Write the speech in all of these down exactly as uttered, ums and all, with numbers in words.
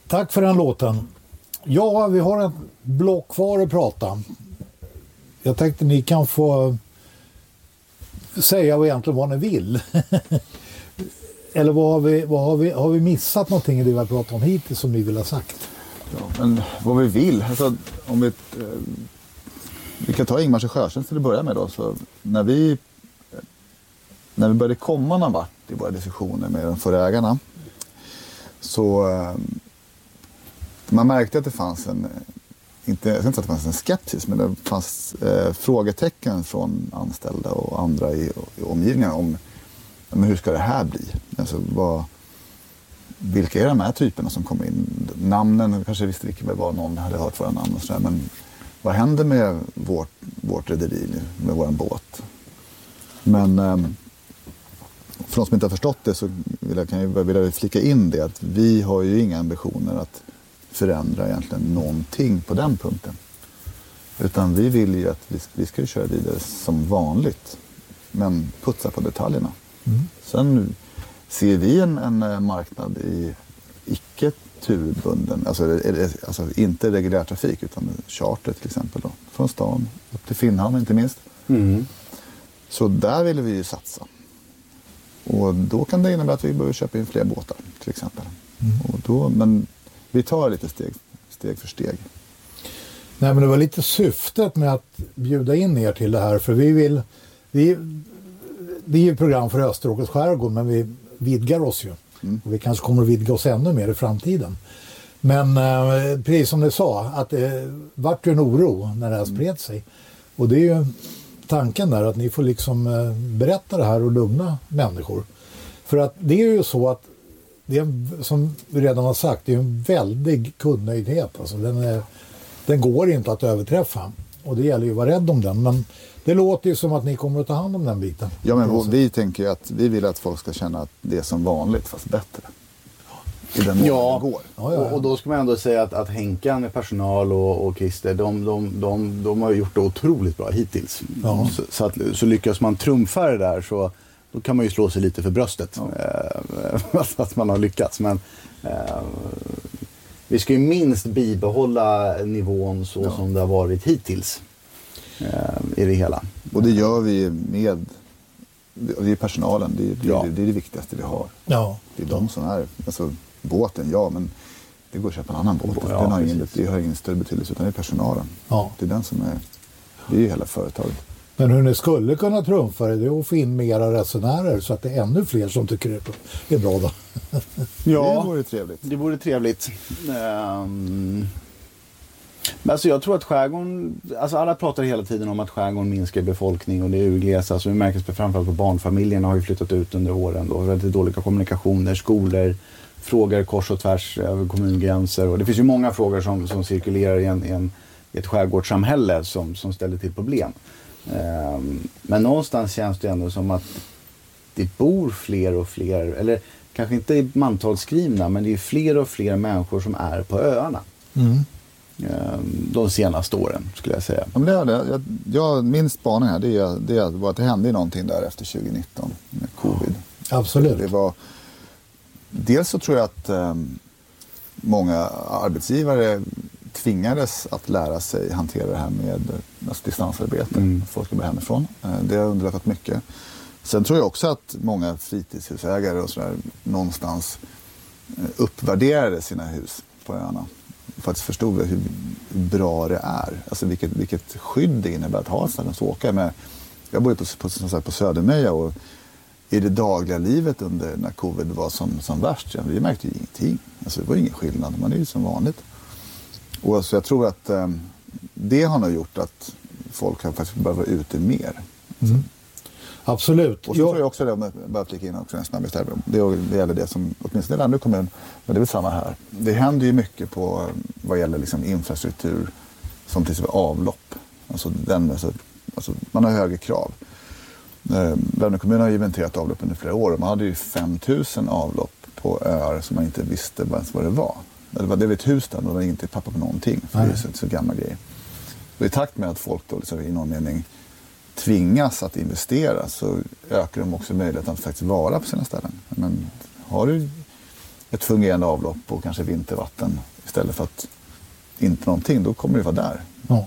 Tack för den låten. Ja, vi har en block kvar att prata. Jag tänkte ni kan få säga vad egentligen vad ni vill. Eller vad har vi, vad har vi, har vi missat någonting i det vi har pratat om hittills som ni vill ha sagt? Ja, men vad vi vill, alltså, om vi, eh, vi kan ta Ingmars och Sjöström till att börja med då. Så när vi, när vi började komma någon vart i våra diskussioner med de förra ägarna, så eh, man märkte att det fanns en, inte, jag ska inte säga att det fanns en skepsis, men det fanns eh, frågetecken från anställda och andra i, i omgivningen om men hur ska det här bli? Alltså, vad, vilka är de här typerna som kommer in? Namnen, kanske visste vilka det var, någon hade hört våra namn och sådär, men vad händer med vårt, vårt rederi, med våran båt? Men eh, för de som inte har förstått det så vill jag, kan jag vilja flika in det att vi har ju inga ambitioner att förändra egentligen någonting på den punkten. Utan vi vill ju att vi, vi ska ju köra vidare som vanligt, men putsa på detaljerna. Mm. Sen ser vi en, en marknad i icke turbunden, alltså, alltså inte reguljär trafik utan charter till exempel då, från stan upp till Finnhamn inte minst. Mm. Så där vill vi ju satsa. Och då kan det innebära att vi behöver köpa in fler båtar till exempel. Mm. Och då, men vi tar lite steg, steg för steg. Nej, men det var lite syftet med att bjuda in er till det här, för vi vill vi det är ju program för Österåkers skärgård, men vi vidgar oss ju. Mm. Och vi kanske kommer att vidga oss ännu mer i framtiden. Men eh, precis som ni sa, att det vart ju en oro när det här spred sig. Och det är ju tanken där att ni får liksom eh, berätta det här och lugna människor. För att det är ju så att det är, som vi redan har sagt, det är en väldig kundnöjdhet. Alltså den, är, den går inte att överträffa. Och det gäller ju att vara rädd om den. Men det låter ju som att ni kommer att ta hand om den biten. Ja, men vi tänker ju att vi vill att folk ska känna att det är som vanligt fast bättre. I den ja, det går. Ja, ja, ja. Och, och då ska man ändå säga att, att Henkan med personal och, och Christer, de, de, de, de har gjort det otroligt bra hittills. Ja. Så, så, att, så lyckas man trumfa det där så då kan man ju slå sig lite för bröstet. Ja. Eh, att man har lyckats. Men eh, vi ska ju minst bibehålla nivån så ja. som det har varit hittills. I det hela. Och det gör vi med det är personalen, det är det, ja. det, är det viktigaste vi har. Ja. Det är de som är, alltså båten, ja, men det går att köpa en annan båt. Ja, den har ingen, det har ingen större betydelse, utan det är personalen. Ja. Det är den som är, det är ju hela företaget. Men hur ni skulle kunna trumfa det, det är att få in mera resenärer så att det är ännu fler som tycker det är bra då. Ja, det vore trevligt. Det vore trevligt. Um... Men alltså jag tror att skärgården, alltså alla pratar hela tiden om att skärgården minskar befolkning och det är urglesa, alltså det märks framförallt på barnfamiljerna har ju flyttat ut under åren då, väldigt dåliga kommunikationer, skolor, frågor kors och tvärs över kommungränser och det finns ju många frågor som, som cirkulerar i, en, i, en, i ett skärgårdssamhälle som, som ställer till problem. Um, men någonstans känns det ändå som att det bor fler och fler, eller kanske inte i mantalsskrivna, men det är fler och fler människor som är på öarna. Mm. De senaste åren skulle jag säga. Ja, men det är det. Jag, jag, min spaning här det är, det är att det hände någonting där efter tjugonitton med covid. Absolut. Det var, dels så tror jag att eh, många arbetsgivare tvingades att lära sig hantera det här med alltså, distansarbete. Mm. Folk ska börja hemifrån. Eh, det har underlättat mycket. Sen tror jag också att många fritidshusägare och sådär någonstans eh, uppvärderade sina hus på öarna. Faktiskt förstod hur bra det är. Alltså vilket, vilket skydd det innebär att ha ett ställe att åka med. Jag bor ju på, på, på Södermöja och i det dagliga livet under när covid var som, som värst. Ja, vi märkte ju ingenting. Alltså det var ingen skillnad. Man är ju som vanligt. Och så jag tror att eh, det har nog gjort att folk har faktiskt börjat vara ute mer. Mm. Absolut. Och så jag tror jag också det, om jag bara flicka in också en snabb istället. Det, det gäller det som åtminstone i andra kommun, men det är väl samma här. Det händer ju mycket på vad gäller liksom infrastruktur som till exempel avlopp. Alltså den, alltså, alltså man har högre krav. Eh, Värmdö kommun har ju inventerat avlopp under flera år och man hade ju fem tusen avlopp på öar som man inte visste ens vad det var. Det var, det var ett hus där och det var inte pappa på någonting, för det är så, så gamla grejer. Och i takt med att folk då liksom, i någon mening tvingas att investera så ökar de också möjligheten att faktiskt vara på sina ställen. Men har du ett fungerande avlopp och kanske vintervatten istället för att inte någonting, då kommer det vara där. Ja.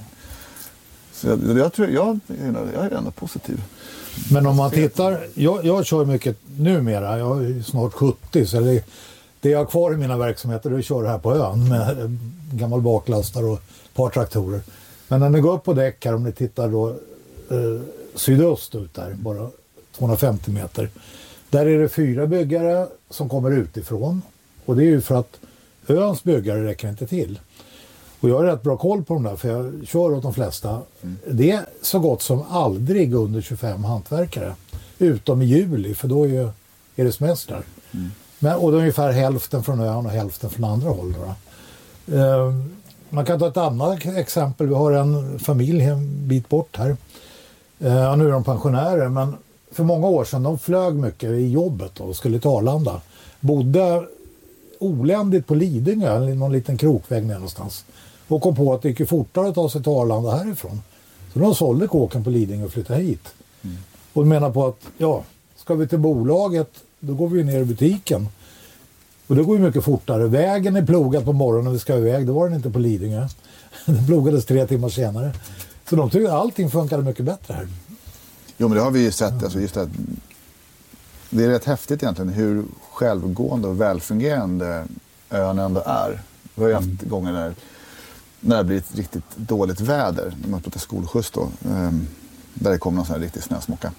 Så jag, jag tror jag, jag är ändå positiv. Men om man tittar, jag, jag kör mycket numera, jag är snart sjuttio, så det, det jag har kvar i mina verksamheter det är att köra här på ön med gammal baklastar och ett par traktorer. Men när ni går upp på däck här, om ni tittar då eh, sydöst ut där, bara tvåhundrafemtio meter, där är det fyra byggare som kommer utifrån, och det är ju för att öns byggare räcker inte till. Och jag har rätt bra koll på dem där, för jag kör åt de flesta. Mm. Det är så gott som aldrig under tjugofem hantverkare. Utom i juli, för då är, ju, är det semester. Mm. Men, och det är ungefär hälften från ön och hälften från andra håll. Då. Eh, man kan ta ett annat exempel. Vi har en familj en bit bort här. Eh, nu är de pensionärer, men för många år sedan de flög mycket i jobbet och skulle till Arlanda. Bodde oländigt på Lidingö, i någon liten krokväg någonstans. Och kom på att det gick fortare att ta sig till Arlanda härifrån. Så de sålde kåken på Lidingö och flyttade hit. Mm. Och menar på att, ja, ska vi till bolaget, då går vi ner i butiken. Och det går ju mycket fortare. Vägen är plogad på morgonen när vi ska iväg, då var den inte på Lidingö. Den plogades tre timmar senare. Så de tyckte att allting funkade mycket bättre här. Jo, men det har vi ju sett. Alltså just det, det är rätt häftigt egentligen hur självgående och välfungerande ön ändå är. Vi har ju haft mm. gånger där när det blir ett riktigt dåligt väder, när man pratar skolskjuts då, där det kommer någon sån här riktig snösmocka.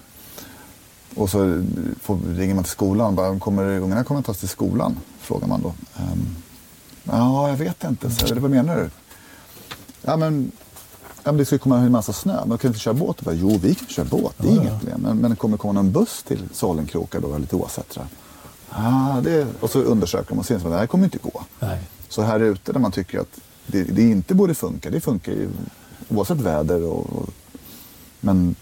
Och så får, ringer man till skolan, bara, kommer ungarna kommer att ta till skolan, frågar man då. Um, ja, jag vet inte, så eller vad menar du? Ja, men, ja, men det ska komma en massa snö, men kan inte köra båt? Bara, jo, vi kan köra båt, det är ja, inget problem. Men, men det kommer komma någon buss till Sollenkroka då, lite oavsett. Ah, det, och så undersöker de och ser att det här kommer inte gå. Nej. Så här ute där man tycker att det, det inte borde funka, det funkar ju oavsett väder och, och men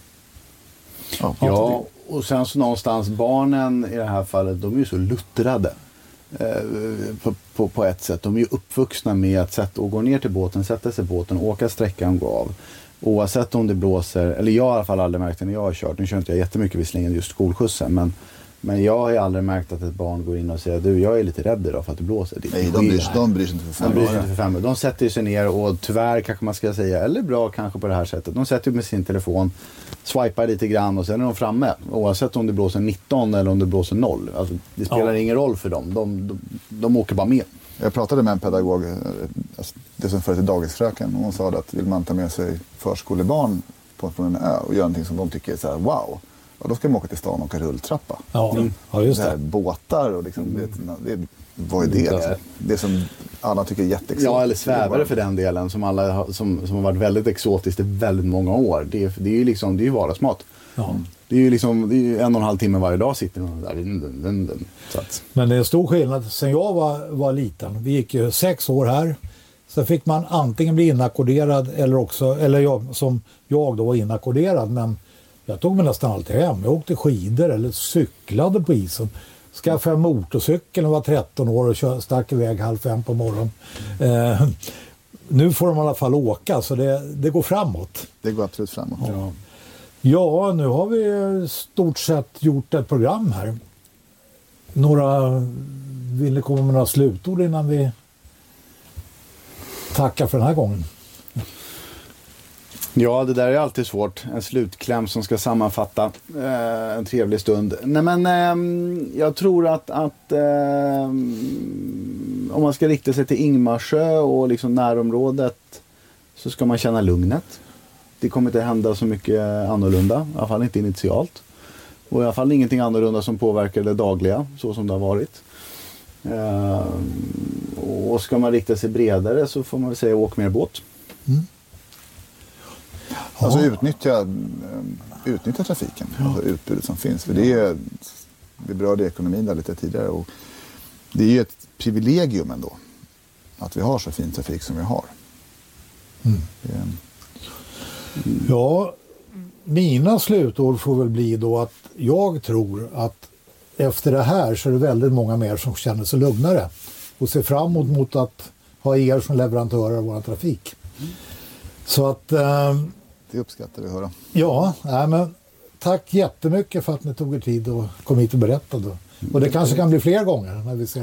ja, ja, och sen så någonstans barnen i det här fallet, de är ju så luttrade eh, på, på, på ett sätt. De är ju uppvuxna med att sätta och gå ner till båten, sätta sig i båten, åka sträckan och gå av. Oavsett om det blåser, eller jag har i alla fall aldrig märkt det när jag har kört, nu kör inte jag jättemycket visserligen just skolskjutsen, men Men jag har ju aldrig märkt att ett barn går in och säger du, jag är lite rädd idag för att det blåser. Det Nej, de bryr, sig, de bryr sig inte för fem de bryr sig inte för fem De sätter sig ner och tyvärr kanske man ska säga, eller bra kanske på det här sättet. De sätter med sin telefon, swipar lite grann och sen är de framme. Oavsett om det blåser nitton eller om det blåser noll. Alltså, det spelar ja. ingen roll för dem. De, de, de åker bara med. Jag pratade med en pedagog, alltså, det som förut är dagisfröken, och hon sa att vill man ta med sig förskolebarn på, på en ö och göra någonting som de tycker är så här, wow. Och då ska de åka till stan och åka rulltrappa. Ja, mm. ja just det. Här, båtar och liksom, mm. det, det, vad är det? Liksom? Det som alla tycker är jätteexotiskt. Ja, eller svävare för den delen som, alla, som, som har varit väldigt exotiskt i väldigt många år. Det är, det är ju liksom, det är ju vardagsmat. Ja. Det är ju liksom, det är ju en och en halv timme varje dag sitter man där. Så att. Men det är en stor skillnad. Sen jag var, var liten, vi gick ju sex år här. Så fick man antingen bli inackorderad eller också, eller jag, som jag då var inackorderad, men jag tog mig nästan alltid hem. Jag åkte skidor eller cyklade på isen. Skaffade motorcykeln och var tretton år och kör, stack iväg halv fem på morgonen. Eh, nu får de i alla fall åka, så det, det går framåt. Det går absolut framåt. Ja. ja, nu har vi stort sett gjort ett program här. Några, vill ni komma med några slutord innan vi tackar för den här gången? Ja, det där är alltid svårt. En slutkläm som ska sammanfatta eh, en trevlig stund. Nej, men eh, jag tror att, att eh, om man ska rikta sig till Ingmarsö och liksom närområdet så ska man känna lugnet. Det kommer inte hända så mycket annorlunda, i alla fall inte initialt. Och i alla fall ingenting annorlunda som påverkar det dagliga, så som det har varit. Eh, och ska man rikta sig bredare så får man väl säga åk mer båt. Mm. Alltså utnyttja, utnyttja trafiken, ja. Alltså utbudet som finns. För det är, vi berörde ekonomin där lite tidigare, och det är ju ett privilegium ändå att vi har så fin trafik som vi har. Mm. Mm. Ja, mina slutord får väl bli då att jag tror att efter det här så är det väldigt många mer som känner sig lugnare och ser fram emot mot att ha er som leverantörer av vår trafik. Mm. Så att eh, det uppskattar vi att höra. Ja, nej, men tack jättemycket för att ni tog er tid och kom hit och berättade. Och det kanske kan bli fler gånger när vi ser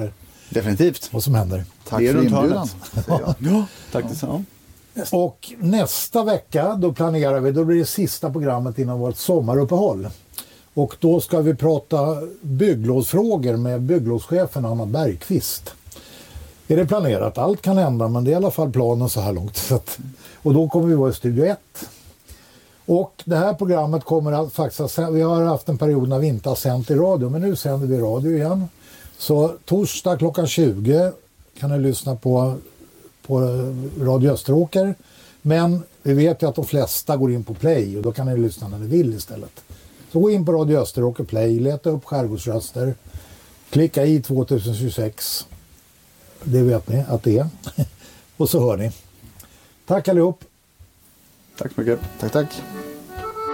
Definitivt. vad som händer. Tack Det är för runt inbjudan. hörnet. säger jag. Ja, tack detsamma. Och nästa vecka, då planerar vi, då blir det sista programmet innan vårt sommaruppehåll. Och då ska vi prata bygglovsfrågor med bygglovschefen Anna Bergqvist. Är det planerat? Allt kan hända, men det är i alla fall planen så här långt. Så att, och då kommer vi vara i Studio ett. Och det här programmet kommer att faktiskt, vi har haft en period när vi inte har sänt i radio, men nu sänder vi radio igen. Så torsdag klockan tjugo kan ni lyssna på, på Radio Österåker. Men vi vet ju att de flesta går in på Play och då kan ni lyssna när ni vill istället. Så gå in på Radio Österåker Play, leta upp Skärgårdsröster, klicka i tjugohundratjugosex. Det vet ni att det är. Och så hör ni. Tack allihop. Tack så mycket. Tack, tack.